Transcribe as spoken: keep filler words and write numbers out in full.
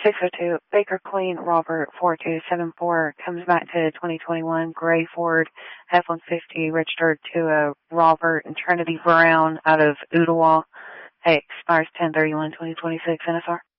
six oh two, Baker Queen, Robert, four two seven four, comes back to twenty twenty-one, Gray Ford, F one fifty, registered to uh, Robert and Trinity Brown out of Ottawa. Hey, expires ten thirty-one twenty twenty-six, N S R.